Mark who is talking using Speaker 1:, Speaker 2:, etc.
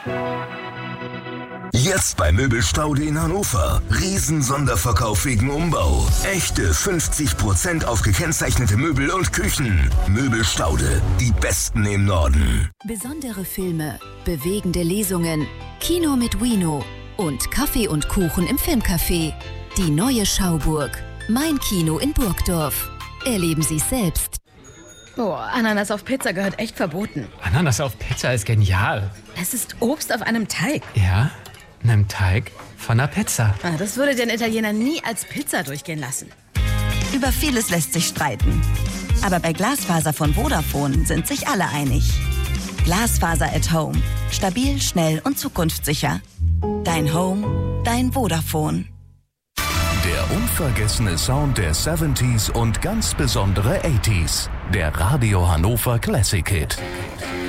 Speaker 1: Jetzt bei Möbelstaude in Hannover. Riesen-Sonderverkauf wegen Umbau. Echte 50% auf gekennzeichnete Möbel und Küchen. Möbelstaude, die Besten im Norden.
Speaker 2: Besondere Filme, bewegende Lesungen, Kino mit Wino und Kaffee und Kuchen im Filmcafé. Die neue Schauburg. Mein Kino in Burgdorf. Erleben Sie es selbst.
Speaker 3: Oh, Ananas auf Pizza gehört echt verboten.
Speaker 4: Ananas auf Pizza ist genial.
Speaker 3: Es ist Obst auf einem Teig.
Speaker 4: Ja, einem Teig von einer Pizza.
Speaker 3: Das würde den Italiener nie als Pizza durchgehen lassen.
Speaker 5: Über vieles lässt sich streiten. Aber bei Glasfaser von Vodafone sind sich alle einig. Glasfaser at Home. Stabil, schnell und zukunftssicher. Dein Home, dein Vodafone.
Speaker 1: Der unvergessene Sound der 70s und ganz besondere 80s. Der Radio Hannover Classic Hit.